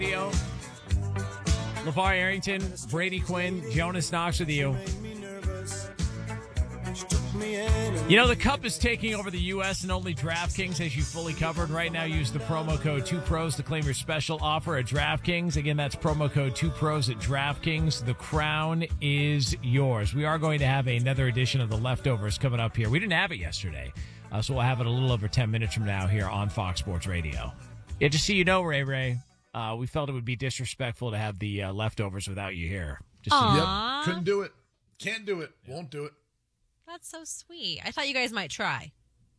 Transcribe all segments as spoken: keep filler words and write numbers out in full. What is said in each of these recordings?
LeVar Arrington, Brady Quinn, Jonas Knox with you. You know, the Cup is taking over the U S and only DraftKings has you fully covered. Right now, use the promo code two pros to claim your special offer at DraftKings. Again, that's promo code two pros at DraftKings. The crown is yours. We are going to have another edition of The Leftovers coming up here. We didn't have it yesterday, uh, so we'll have it a little over ten minutes from now here on Fox Sports Radio. Yeah, just so you know, Ray Ray, uh, we felt it would be disrespectful to have the uh, leftovers without you here. Just so you know. Yep, couldn't do it. Can't do it. Won't do it. That's so sweet. I thought you guys might try.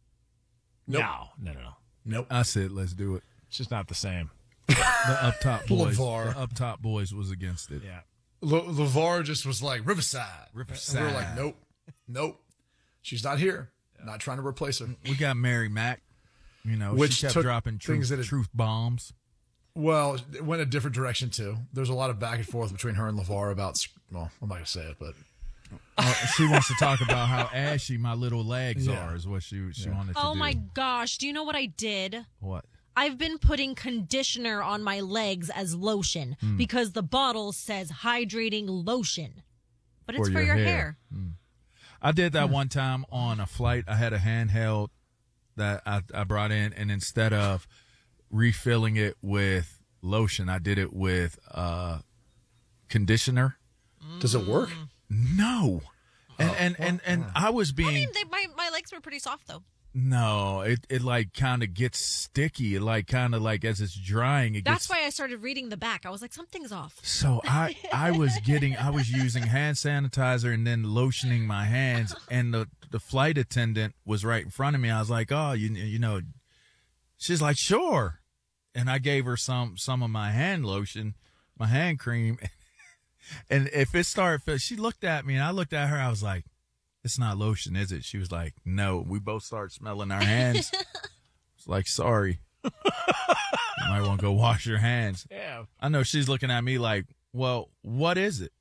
Nope. No, no, no, no. Nope. I said, let's do it. It's just not the same. The up top boys. LeVar. The up top boys was against it. Yeah. Le- LeVar just was like, Riverside. Riverside. And we were like, nope. Nope. She's not here. Yeah. Not trying to replace her. We got Mary Mack. You know, Which she kept took dropping truth, that it, truth bombs. Well, it went a different direction, too. There's a lot of back and forth between her and LeVar about, well, I'm not going to say it, but. Uh, she wants to talk about how ashy my little legs Yeah. are is what she she Yeah. wanted to Oh do. my gosh. Do you know what I did? What? I've been putting conditioner on my legs as lotion Mm. because the bottle says hydrating lotion. But it's For for your your, hair. hair. Mm. I did that one time on a flight. I had a handheld that I, I brought in, and instead of refilling it with lotion, I did it with uh, conditioner. Does it work? No. And Oh. and, and, and I was being I mean, they, my, my legs were pretty soft, though. no, it, it like kind of gets sticky. It like kind of like as it's drying, it That's gets. why I started reading the back. I was like, something's off. So I I was getting I was using hand sanitizer and then lotioning my hands, and the the flight attendant was right in front of me. I was like, oh, you you know, she's like, sure, and I gave her some some of my hand lotion, my hand cream. And if it started, she looked at me and I looked at her. I was like, it's not lotion, is it? She was like, no. We both started smelling our hands. It's like, sorry. You might want to go wash your hands. Yeah. I know she's looking at me like, well, what is it?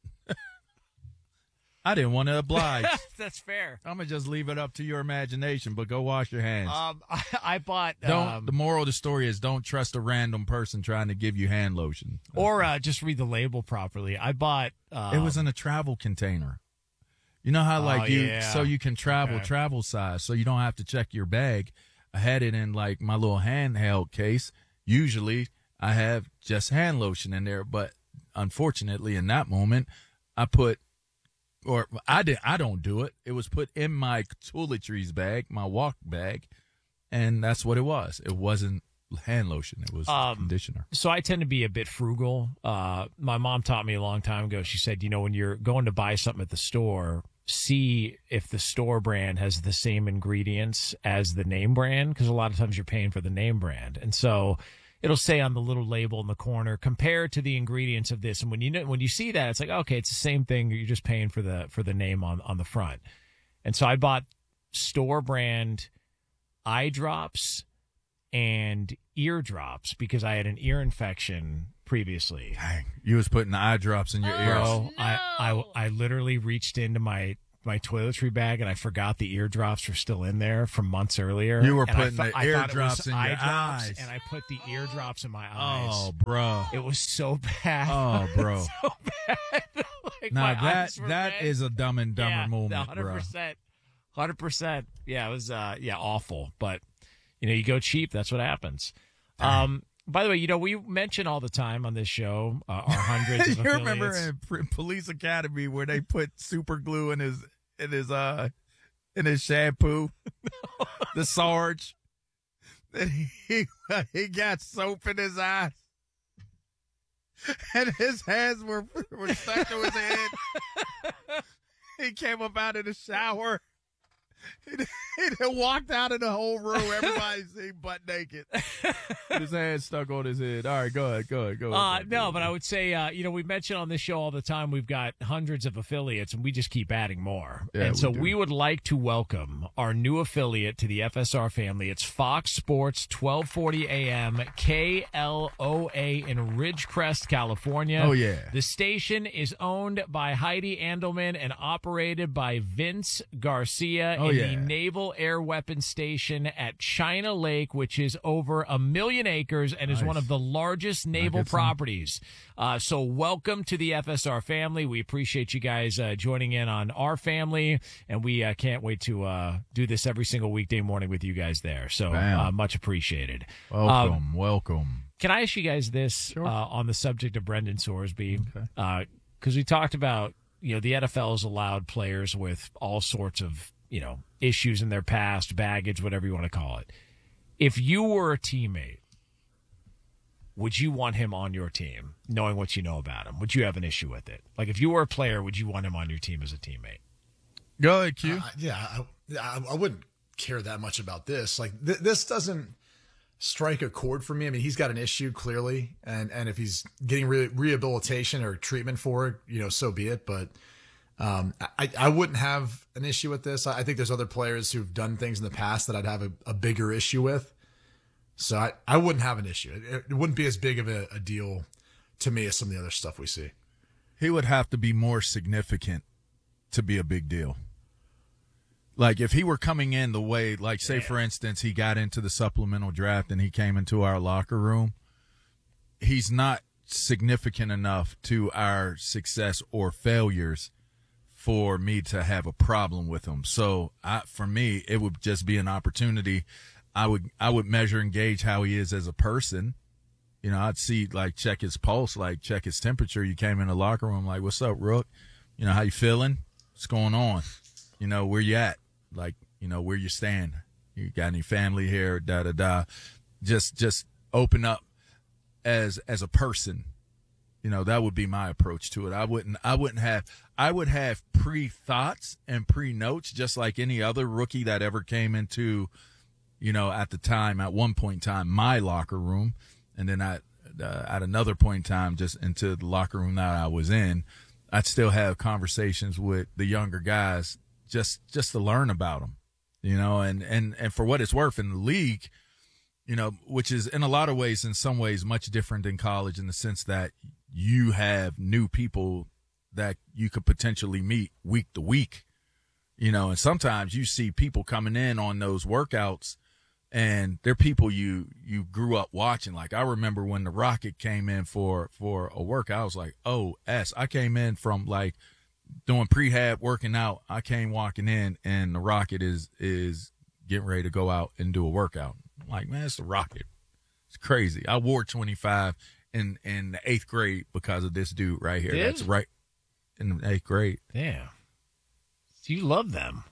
I didn't want to oblige. That's fair. I'm going to just leave it up to your imagination, but go wash your hands. Um, I, I bought. don't. Um, The moral of the story is don't trust a random person trying to give you hand lotion. or uh, just read the label properly. I bought. Um, It was in a travel container. You know how like Oh, you yeah. so you can travel Okay. travel size, so you don't have to check your bag. I had it in like my little handheld case. Usually I have just hand lotion in there, but unfortunately in that moment I put or I did I don't do it. It was put in my toiletries bag, my walk bag, and that's what it was. It wasn't hand lotion. It was Um, conditioner. So I tend to be a bit frugal. Uh, my mom taught me a long time ago. She said, you know, when you're going to buy something at the store, see if the store brand has the same ingredients as the name brand, because a lot of times you're paying for the name brand. And so it'll say on the little label in the corner, compared to the ingredients of this. And when you know, when you see that, it's like, okay, it's the same thing. You're just paying for the for the name on, on the front. And so I bought store brand eye drops and ear drops because I had an ear infection previously. Dang, you was putting eye drops in your Oh, ears. Bro, no. I, I I literally reached into my my toiletry bag and I forgot the eardrops were still in there from months earlier. You were And I putting thought- the I thought it was eardrops in your eye drops, eyes. and I put the eardrops in my eyes. Oh, bro. It was so bad. Oh, bro. so bad. Like, Now my that eyes were that red. is a dumb and dumber yeah, moment, hundred bro. percent, hundred percent. Yeah, it was uh, yeah awful. But you know, you go cheap. That's what happens. Um, by the way, you know we mention all the time on this show uh, our hundreds of You remember affiliates. in P- Police Academy where they put super glue in his in his uh in his shampoo, the Sarge, that he he got soap in his eyes, and his hands were were stuck to his head. He came up out of the shower. He, he walked out of the whole room. Everybody seen butt naked. His hand stuck on his head. All right, go ahead, go ahead, go Uh, ahead. no, but I would say, uh, you know, we mention on this show all the time we've got hundreds of affiliates, and we just keep adding more. Yeah, and we so do. we would like to welcome our new affiliate to the F S R family. It's Fox Sports, twelve forty A M, K L O A in Ridgecrest, California. Oh, yeah. The station is owned by Heidi Andelman and operated by Vince Garcia. Oh, in yeah. the Naval Air Weapons Station at China Lake, which is over a million acres and is Nice. one of the largest naval get some? properties. Uh, so welcome to the F S R family. We appreciate you guys uh, joining in on our family, and we uh, can't wait to uh, do this every single weekday morning with you guys there. So Bam. uh, much appreciated. Welcome, Um, welcome. Can I ask you guys this Sure. uh, on the subject of Brendan Sorsby? Okay. Because we talked about, you know, the N F L has allowed players with all sorts of, you know, issues in their past, baggage, whatever you want to call it. If you were a teammate, would you want him on your team, knowing what you know about him? Would you have an issue with it? Like, if you were a player, would you want him on your team as a teammate? Go ahead, Q. Uh, yeah, I, I, I wouldn't care that much about this. Like th- this doesn't strike a chord for me. I mean, he's got an issue clearly, and and if he's getting re- rehabilitation or treatment for it, you know, so be it. But um, I I wouldn't have an issue with this. I, I think there's other players who've done things in the past that I'd have a, a bigger issue with. So I, I wouldn't have an issue. It, it wouldn't be as big of a, a deal to me as some of the other stuff we see. He would have to be more significant to be a big deal. Like if he were coming in the way, like say for instance, he got into the supplemental draft and he came into our locker room, he's not significant enough to our success or failures for me to have a problem with him. So I, for me, it would just be an opportunity. I would, I would measure and gauge how he is as a person. You know, I'd see, like, check his pulse, like, check his temperature. You came in the locker room, like, what's up, Rook? You know, how you feeling? What's going on? You know, where you at? Like, you know, where you stand? You got any family here? Da, da, da. Just, just open up as, as a person. You know, that would be my approach to it. I wouldn't, I wouldn't have, I would have pre-thoughts and pre-notes, just like any other rookie that ever came into, you know, at the time, at one point in time, my locker room. And then I, uh, at another point in time, just into the locker room that I was in, I'd still have conversations with the younger guys just, just to learn about them, you know, and, and, and for what it's worth in the league, you know, which is in a lot of ways, in some ways, much different than college in the sense that you have new people that you could potentially meet week to week, you know, and sometimes you see people coming in on those workouts and they're people you, you grew up watching. Like I remember when the Rocket came in for, for a workout, I was like, oh, S. I came in from like doing prehab, working out. I came walking in and the Rocket is, is getting ready to go out and do a workout. I'm like, man, it's the Rocket. It's crazy. I wore twenty-five in, in the eighth grade because of this dude right here. Did? That's right in the eighth grade. Yeah. So you love them.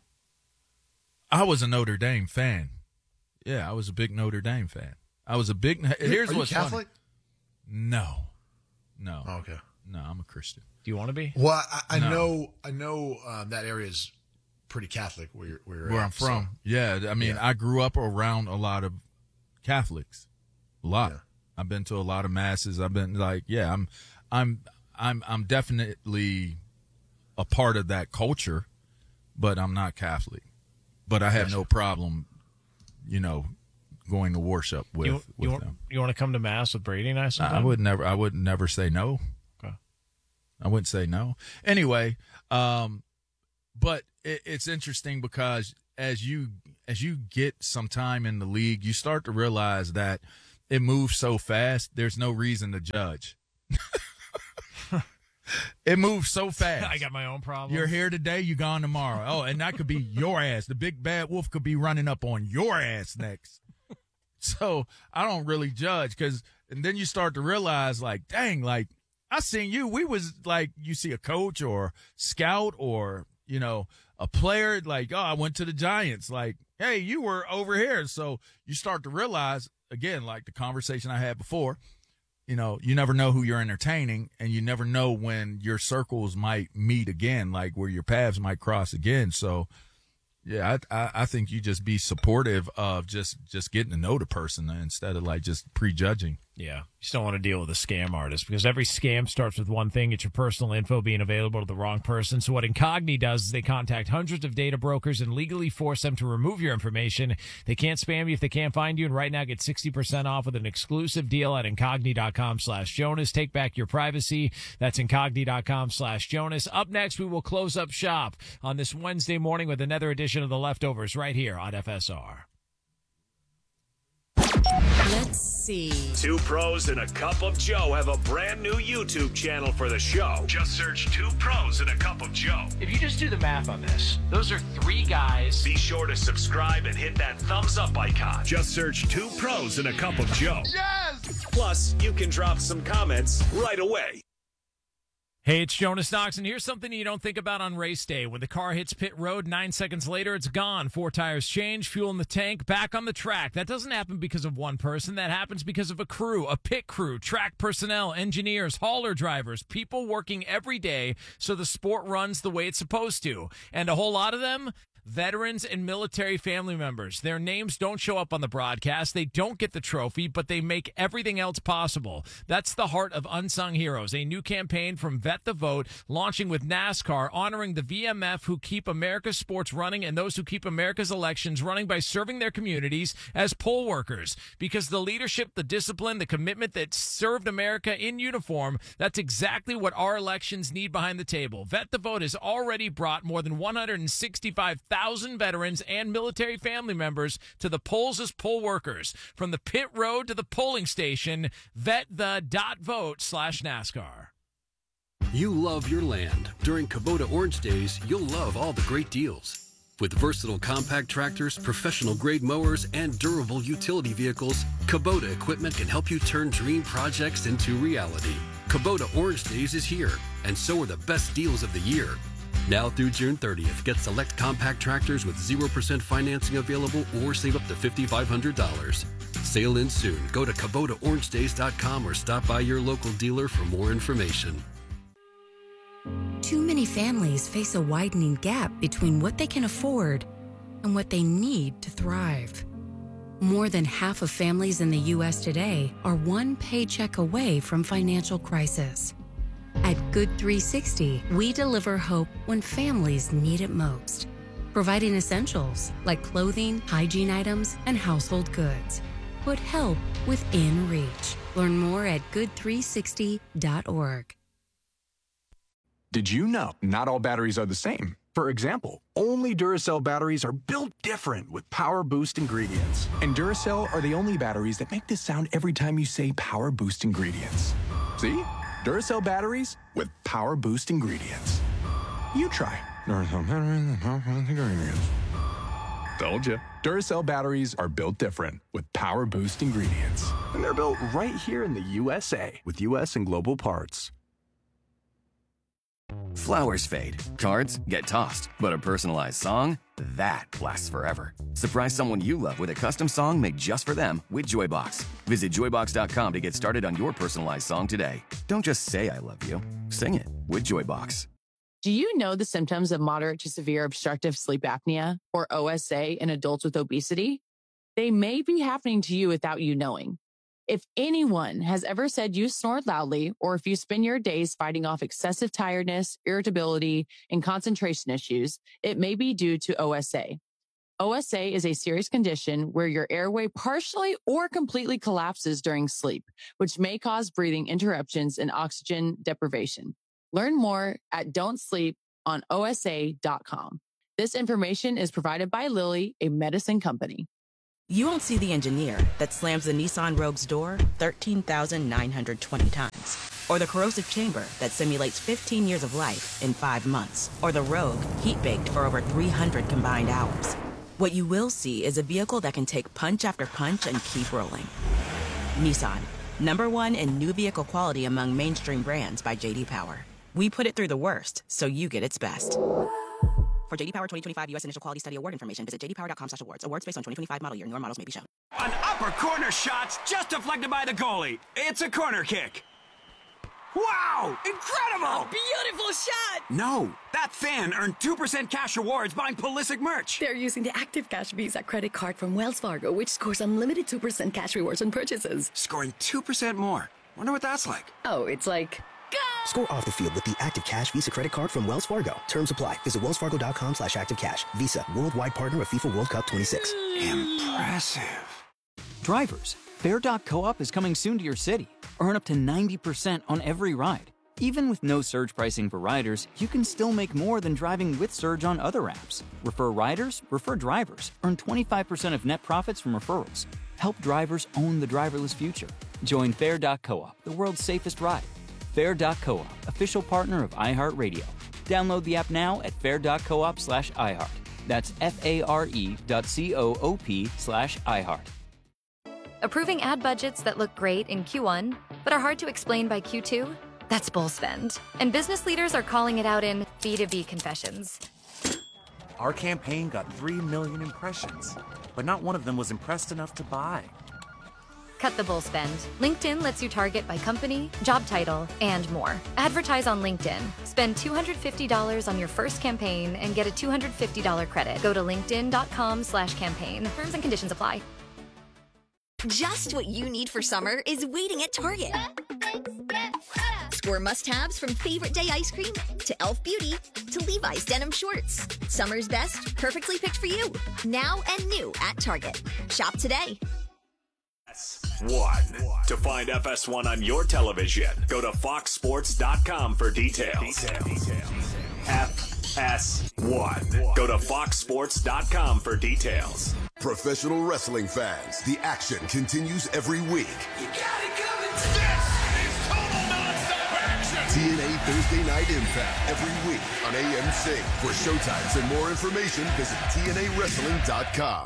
I was a Notre Dame fan. Yeah, I was a big Notre Dame fan. I was a big. Here's Are you what's Catholic? funny. No, no, Oh, okay. no. I'm a Christian. Do you want to be? Well, I, I No. know, I know um, that area is pretty Catholic where you're, where, you're Where at, I'm so- from. Yeah, I mean, Yeah. I grew up around a lot of Catholics. A lot. Yeah. I've been to a lot of masses. I've been like, yeah, I'm, I'm, I'm, I'm definitely a part of that culture, but I'm not Catholic. But I have Gotcha. no problem, you know, going to worship with, you, with you, want, them. you want to come to Mass with Brady and I I sometime? would never. I would never say no. Okay. I wouldn't say no. Anyway, um, but it, it's interesting because as you as you get some time in the league, you start to realize that it moves so fast. There's no reason to judge. It moves so fast. I got my own problem. You're here today, you gone tomorrow. Oh, and that could be your ass. The big bad wolf could be running up on your ass next. So I don't really judge because, and then you start to realize like, dang, like I seen you. We was like, you see a coach or scout or, you know, a player like, oh, I went to the Giants. Like, hey, you were over here. So you start to realize again, like the conversation I had before, you know, you never know who you're entertaining and you never know when your circles might meet again, like where your paths might cross again. So, yeah, I, I, I think you just be supportive of just, just getting to know the person instead of like just prejudging. Yeah, you just don't want to deal with a scam artist because every scam starts with one thing. It's your personal info being available to the wrong person. So what Incogni does is they contact hundreds of data brokers and legally force them to remove your information. They can't spam you if they can't find you. And right now, get sixty percent off with an exclusive deal at Incogni.com slash Jonas. Take back your privacy. That's Incogni.com slash Jonas. Up next, we will close up shop on this Wednesday morning with another edition of The Leftovers right here on F S R. Let's see. Two pros and a cup of Joe have a brand new YouTube channel for the show. Just search Two Pros and a Cup of Joe. If you just do the math on this, those are three guys. Be sure to subscribe and hit that thumbs up icon. Just search Two Pros and a Cup of Joe. Yes! Plus, you can drop some comments right away. Hey, it's Jonas Knox, and here's something you don't think about on race day. When the car hits pit road, nine seconds later, it's gone. Four tires change, fuel in the tank, back on the track. That doesn't happen because of one person. That happens because of a crew, a pit crew, track personnel, engineers, hauler drivers, people working every day so the sport runs the way it's supposed to. And a whole lot of them, veterans and military family members. Their names don't show up on the broadcast. They don't get the trophy, but they make everything else possible. That's the heart of Unsung Heroes, a new campaign from Vet the Vote, launching with NASCAR, honoring the V M F who keep America's sports running and those who keep America's elections running by serving their communities as poll workers. Because the leadership, the discipline, the commitment that served America in uniform, that's exactly what our elections need behind the table. Vet the Vote has already brought more than one hundred sixty-five thousand veterans and military family members to the polls as poll workers. From the pit road to the polling station, vet the dot vote slash NASCAR. You love your land. During Kubota Orange Days, you'll love all the great deals. With versatile compact tractors, professional-grade mowers, and durable utility vehicles, Kubota equipment can help you turn dream projects into reality. Kubota Orange Days is here, and so are the best deals of the year. Now through June thirtieth, get select compact tractors with zero percent financing available or save up to five thousand five hundred dollars. Sale in soon. Go to Kubota Orange Days dot com or stop by your local dealer for more information. Too many families face a widening gap between what they can afford and what they need to thrive. More than half of families in the U S today are one paycheck away from financial crisis. At Good three sixty, we deliver hope when families need it most, providing essentials like clothing, hygiene items, and household goods. Put help within reach. Learn more at good three sixty dot org. Did you know not all batteries are the same? For example, only Duracell batteries are built different with Power Boost ingredients. And Duracell are the only batteries that make this sound every time you say Power Boost ingredients. See? Duracell batteries with Power Boost ingredients. You try. Duracell batteries with Power Boost ingredients. Told you. Duracell batteries are built different with Power Boost ingredients. And they're built right here in the U S A with U S and global parts. Flowers fade, cards get tossed, but a personalized song, that lasts forever. Surprise someone you love with a custom song made just for them with Joybox. Visit joybox dot com to get started on your personalized song today. Don't just say I love you, sing it with Joybox. Do you know the symptoms of moderate to severe obstructive sleep apnea, or O S A, in adults with obesity? They may be happening to you without you knowing. If anyone has ever said you snore loudly, or if you spend your days fighting off excessive tiredness, irritability, and concentration issues, it may be due to O S A. O S A is a serious condition where your airway partially or completely collapses during sleep, which may cause breathing interruptions and oxygen deprivation. Learn more at don't sleep on O S A dot com. This information is provided by Lilly, a medicine company. You won't see the engineer that slams the Nissan Rogue's door thirteen thousand nine hundred twenty times. Or the corrosive chamber that simulates fifteen years of life in five months. Or the Rogue heat-baked for over three hundred combined hours. What you will see is a vehicle that can take punch after punch and keep rolling. Nissan, number one in new vehicle quality among mainstream brands by J D Power. We put it through the worst, so you get its best. For J D Power twenty twenty-five U S Initial Quality Study Award information, visit j d power dot com slash awards. Awards based on twenty twenty-five model year. Newer models may be shown. An upper corner shot's just deflected by the goalie. It's a corner kick. Wow! Incredible! Beautiful shot! No, that fan earned two percent cash rewards buying Pulisic merch. They're using the Active Cash Visa credit card from Wells Fargo, which scores unlimited two percent cash rewards on purchases. Scoring two percent more. Wonder what that's like. Oh, it's like... Score off the field with the Active Cash Visa credit card from Wells Fargo. Terms apply. Visit wellsfargo.com slash active cash. Visa, worldwide partner of FIFA World Cup twenty-six. Impressive. Drivers, Fair.coop is coming soon to your city. Earn up to ninety percent on every ride. Even with no surge pricing for riders, you can still make more than driving with Surge on other apps. Refer riders, refer drivers. Earn twenty-five percent of net profits from referrals. Help drivers own the driverless future. Join Fair.coop, the world's safest ride. Fair.coop, official partner of iHeartRadio. Download the app now at fair.coop slash iHeart. That's F-A-R-E dot C-O-O-P slash iHeart. Approving ad budgets that look great in Q one, but are hard to explain by Q two? That's bull spend. And business leaders are calling it out in B two B confessions. Our campaign got three million impressions, but not one of them was impressed enough to buy. Cut the bull spend. LinkedIn lets you target by company, job title, and more. Advertise on LinkedIn. Spend two hundred fifty dollars on your first campaign and get a two hundred fifty dollars credit. Go to linkedin.com slash campaign. Terms and conditions apply. Just what you need for summer is waiting at Target. Score must-haves from Favorite Day ice cream to e l f Beauty to Levi's denim shorts. Summer's best, perfectly picked for you. Now and new at Target. Shop today. One. To find F S one on your television, go to fox sports dot com for details. F S one. Go to fox sports dot com for details. Professional wrestling fans, the action continues every week. You got it coming. This is total non-stop action. T N A Thursday Night Impact every week on A M C. For showtimes and more information, visit T N A wrestling dot com.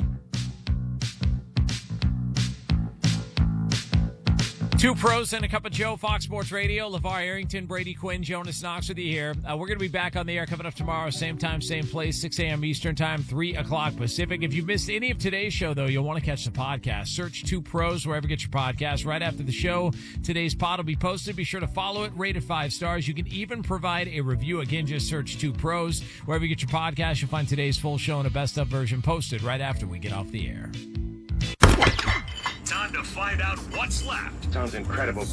Two pros and a cup of Joe, Fox Sports Radio. LeVar Arrington, Brady Quinn, Jonas Knox with you here. Uh, we're going to be back on the air coming up tomorrow, same time, same place, six a.m. Eastern Time, three o'clock Pacific. If you missed any of today's show, though, you'll want to catch the podcast. Search Two Pros wherever you get your podcast. Right after the show, today's pod will be posted. Be sure to follow it, rate it five stars. You can even provide a review. Again, just search Two Pros. Wherever you get your podcast, you'll find today's full show and a best-of version posted right after we get off the air. Time to find out what's left. Sounds incredible.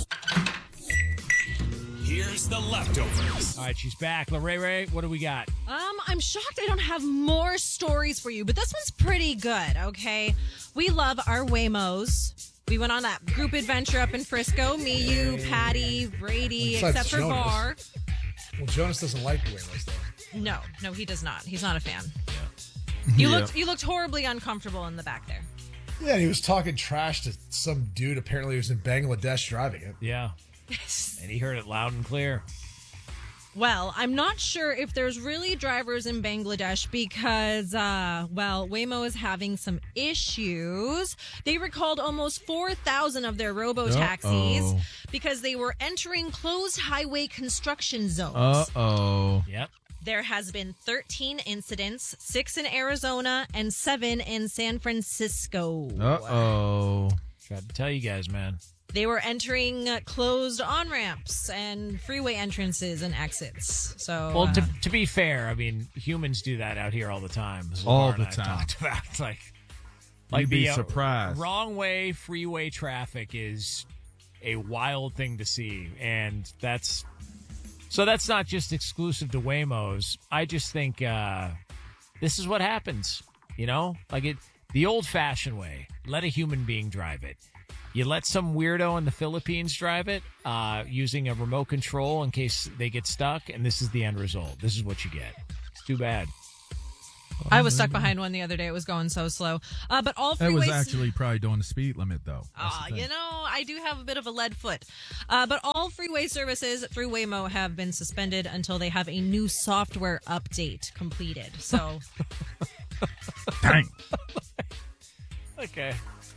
Here's the leftovers. All right, she's back. LaRae Ray, what do we got? Um, I'm shocked I don't have more stories for you, but this one's pretty good, okay? We love our Waymos. We went on that group adventure up in Frisco. Me, you, Patty, Brady, Besides except for Jonas. Var. Well, Jonas doesn't like the Waymos, though. No, no, he does not. He's not a fan. You Yeah. looked you looked horribly uncomfortable in the back there. Yeah, and he was talking trash to some dude apparently who was in Bangladesh driving it. Yeah. And he heard it loud and clear. Well, I'm not sure if there's really drivers in Bangladesh because, uh, well, Waymo is having some issues. They recalled almost four thousand of their robo-taxis Uh-oh. because they were entering closed highway construction zones. Uh-oh. Yep. There has been thirteen incidents, six in Arizona and seven in San Francisco. Uh-oh. Tried to tell you guys, man. They were entering uh, closed on-ramps and freeway entrances and exits. So, Well, uh, to, to be fair, I mean, humans do that out here all the time. as All LeVar and the I have time. talked about. It's like, You'd like be the uh, surprised. wrong way freeway traffic is a wild thing to see, and that's so that's not just exclusive to Waymos. I just think uh, this is what happens. You know, like it the old-fashioned way. Let a human being drive it. You let some weirdo in the Philippines drive it uh, using a remote control in case they get stuck, and this is the end result. This is what you get. It's too bad. I was stuck behind one the other day. It was going so slow. Uh, but all That freeways... was actually probably doing the speed limit, though. Ah, you know, I do have a bit of a lead foot. Uh, but all freeway services through Waymo have been suspended until they have a new software update completed. So, Dang. Okay.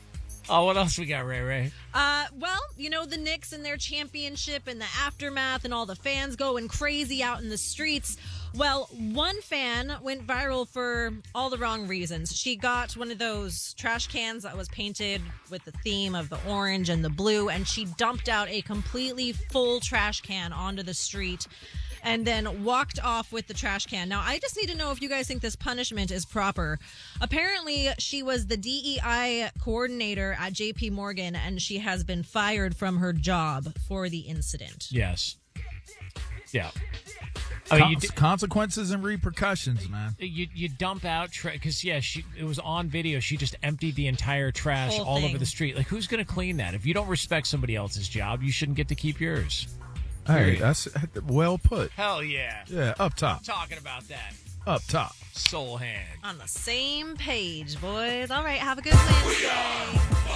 Oh, what else we got, Ray Ray? Uh, well, you know, the Knicks and their championship and the aftermath and all the fans going crazy out in the streets. Well, one fan went viral for all the wrong reasons. She got one of those trash cans that was painted with the theme of the orange and the blue, and she dumped out a completely full trash can onto the street and then walked off with the trash can. Now, I just need to know if you guys think this punishment is proper. Apparently, she was the D E I coordinator at J P Morgan, and she has been fired from her job for the incident. Yes. Yeah. I mean, you d- consequences and repercussions, man. You you dump out because yeah, she it was on video. She just emptied the entire trash Whole all thing. over the street. Like, who's going to clean that? If you don't respect somebody else's job, you shouldn't get to keep yours. Hey, Period. that's well put. Hell yeah. Yeah, up top. I'm talking about that. Up top. Soul hand. On the same page, boys. All right, have a good Wednesday.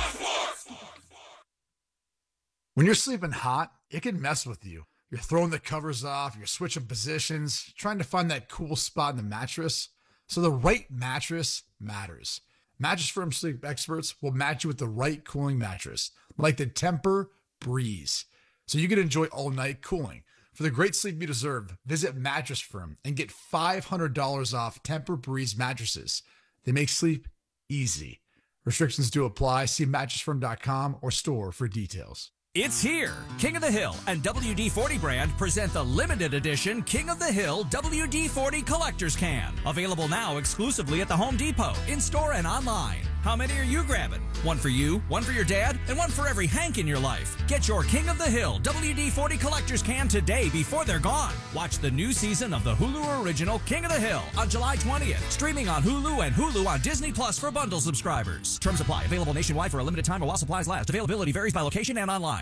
When you're sleeping hot, it can mess with you. You're throwing the covers off, you're switching positions, trying to find that cool spot in the mattress. So the right mattress matters. Mattress Firm sleep experts will match you with the right cooling mattress, like the Temper Breeze, so you can enjoy all night cooling. For the great sleep you deserve, visit Mattress Firm and get five hundred dollars off Temper Breeze mattresses. They make sleep easy. Restrictions do apply. See mattress firm dot com or store for details. It's here. King of the Hill and W D forty brand present the limited edition King of the Hill W D forty Collector's Can. Available now exclusively at the Home Depot, in-store and online. How many are you grabbing? One for you, one for your dad, and one for every Hank in your life. Get your King of the Hill W D forty Collector's Can today before they're gone. Watch the new season of the Hulu original King of the Hill on July twentieth. Streaming on Hulu and Hulu on Disney Plus for bundle subscribers. Terms apply. Available nationwide for a limited time or while supplies last. Availability varies by location and online.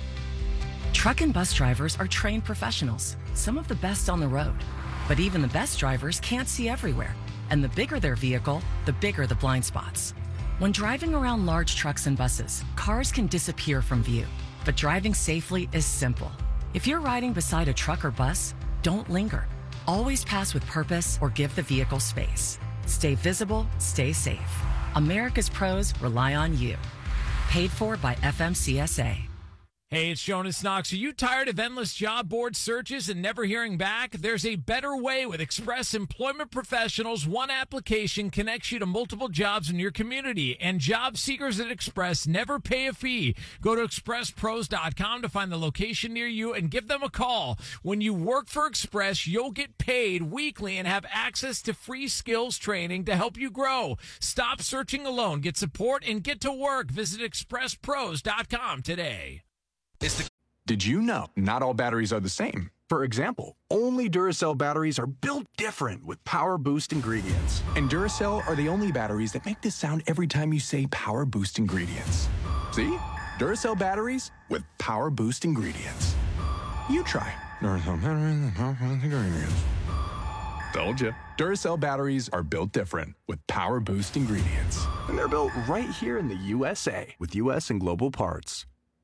Truck and bus drivers are trained professionals, some of the best on the road. But even the best drivers can't see everywhere. And the bigger their vehicle, the bigger the blind spots. When driving around large trucks and buses, cars can disappear from view. But driving safely is simple. If you're riding beside a truck or bus, don't linger. Always pass with purpose or give the vehicle space. Stay visible, stay safe. America's pros rely on you. Paid for by F M C S A. Hey, it's Jonas Knox. Are you tired of endless job board searches and never hearing back? There's a better way with Express Employment Professionals. One application connects you to multiple jobs in your community, and job seekers at Express never pay a fee. Go to express pros dot com to find the location near you and give them a call. When you work for Express, you'll get paid weekly and have access to free skills training to help you grow. Stop searching alone. Get support and get to work. Visit express pros dot com today. Did you know not all batteries are the same? For example, only Duracell batteries are built different with Power Boost ingredients. And Duracell are the only batteries that make this sound every time you say Power Boost ingredients. See? Duracell batteries with Power Boost ingredients. You try. Duracell batteries with Power Boost ingredients. Told you. Duracell batteries are built different with Power Boost ingredients. And they're built right here in the U S A with U S and global parts.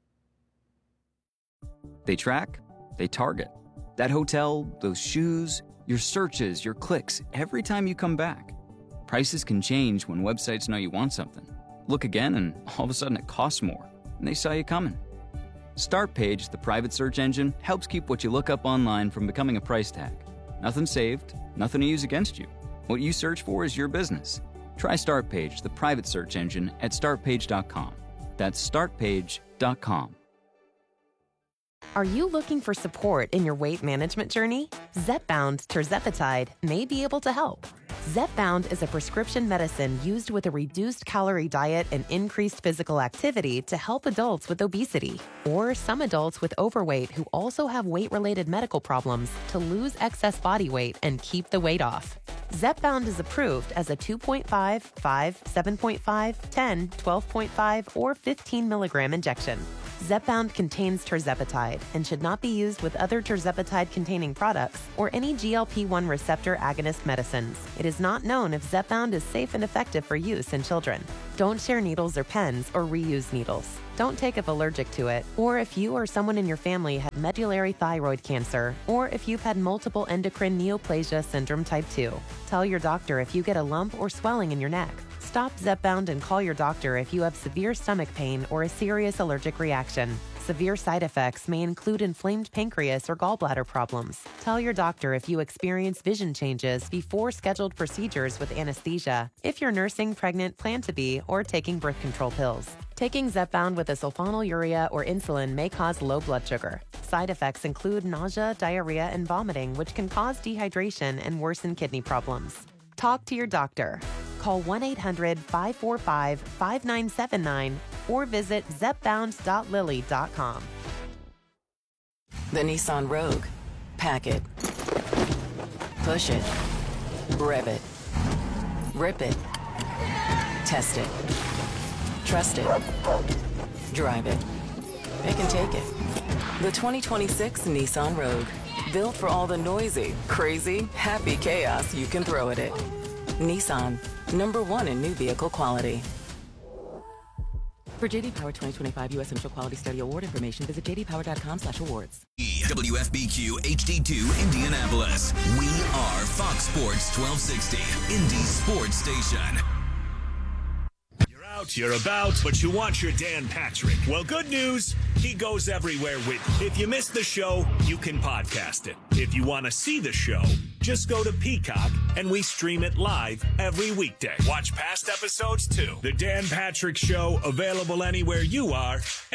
They track, they target. That hotel, those shoes, your searches, your clicks, every time you come back. Prices can change when websites know you want something. Look again and all of a sudden it costs more, and they saw you coming. Startpage, the private search engine, helps keep what you look up online from becoming a price tag. Nothing saved, nothing to use against you. What you search for is your business. Try Startpage, the private search engine, at start page dot com. That's start page dot com. Are you looking for support in your weight management journey? Zepbound tirzepatide may be able to help. Zepbound is a prescription medicine used with a reduced calorie diet and increased physical activity to help adults with obesity or some adults with overweight who also have weight-related medical problems to lose excess body weight and keep the weight off. Zepbound is approved as a two point five, five, seven point five, ten, twelve point five, or fifteen milligram injection. Zepbound contains tirzepatide and should not be used with other tirzepatide-containing products or any G L P one receptor agonist medicines. It is not known if Zepbound is safe and effective for use in children. Don't share needles or pens or reuse needles. Don't take if allergic to it, or if you or someone in your family had medullary thyroid cancer, or if you've had multiple endocrine neoplasia syndrome type two. Tell your doctor if you get a lump or swelling in your neck. Stop Zepbound and call your doctor if you have severe stomach pain or a serious allergic reaction. Severe side effects may include inflamed pancreas or gallbladder problems. Tell your doctor if you experience vision changes before scheduled procedures with anesthesia, if you're nursing, pregnant, plan to be, or taking birth control pills. Taking Zepbound with a sulfonylurea or insulin may cause low blood sugar. Side effects include nausea, diarrhea, and vomiting, which can cause dehydration and worsen kidney problems. Talk to your doctor. Call one eight hundred five four five five nine seven nine or visit zepbound dot lilly dot com. The Nissan Rogue. Pack it. Push it. Rev it. Rip it. Test it. Trust it. Drive it. It can take it. The twenty twenty-six Nissan Rogue. Built for all the noisy, crazy, happy chaos you can throw at it. Nissan. Number one in new vehicle quality. For J D Power twenty twenty-five U S Initial Quality Study Award information, visit j d power dot com slash awards. W F B Q H D two Indianapolis. We are Fox Sports twelve sixty, Indy's sports station. You're out, you're about, but you want your Dan Patrick. Well, good news. He goes everywhere with you. If you missed the show, you can podcast it. If you want to see the show, just go to Peacock and we stream it live every weekday. Watch past episodes too. The Dan Patrick Show, available anywhere you are